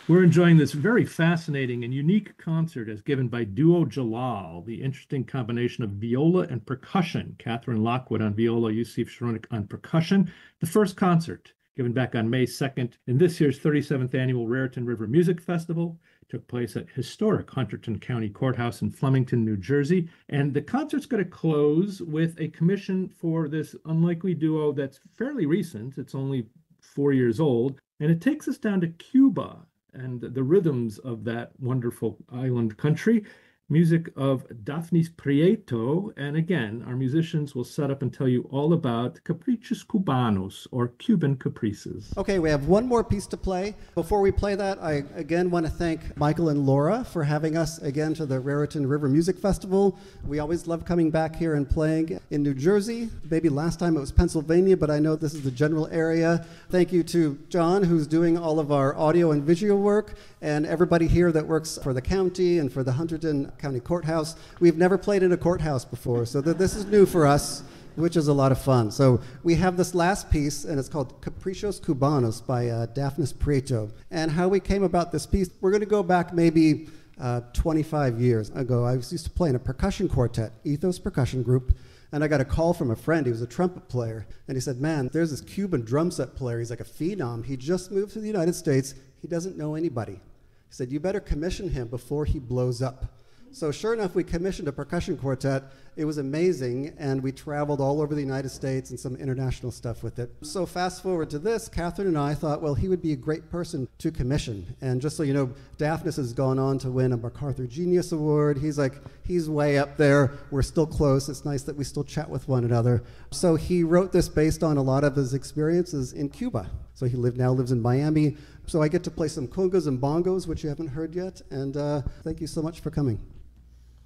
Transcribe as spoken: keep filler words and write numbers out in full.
We're enjoying this very fascinating and unique concert as given by Duo Jalal, the interesting combination of viola and percussion. Catherine Lockwood on viola, Yusuf Sharonik on percussion. The first concert, given back on May second in this year's thirty-seventh annual Raritan River Music Festival, took place at historic Hunterdon County Courthouse in Flemington, New Jersey. And the concert's going to close with a commission for this unlikely duo that's fairly recent. It's only four years old. And it takes us down to Cuba and the rhythms of that wonderful island country. Music of Daphnis Prieto. And again, our musicians will set up and tell you all about Caprichos Cubanos, or Cuban caprices. Okay, we have one more piece to play. Before we play that, I again want to thank Michael and Laura for having us again to the Raritan River Music Festival. We always love coming back here and playing in New Jersey. Maybe last time it was Pennsylvania, but I know this is the general area. Thank you to John, who's doing all of our audio and visual work, and everybody here that works for the county and for the Hunterdon County Courthouse. We've never played in a courthouse before, so th- this is new for us, which is a lot of fun. So we have this last piece, and it's called Caprichos Cubanos by uh, Daphnis Prieto. And how we came about this piece, we're going to go back maybe uh, twenty-five years ago. I was used to play in a percussion quartet, Ethos Percussion Group, and I got a call from a friend. He was a trumpet player, and he said, man, there's this Cuban drum set player. He's like a phenom. He just moved to the United States. He doesn't know anybody. He said, you better commission him before he blows up. So sure enough, we commissioned a percussion quartet. It was amazing, and we traveled all over the United States and some international stuff with it. So fast forward to this, Catherine and I thought, well, he would be a great person to commission. And just so you know, Daphnis has gone on to win a MacArthur Genius Award. He's like, he's way up there. We're still close. It's nice that we still chat with one another. So he wrote this based on a lot of his experiences in Cuba. So he live, now lives in Miami. So I get to play some congas and bongos, which you haven't heard yet. And uh, thank you so much for coming.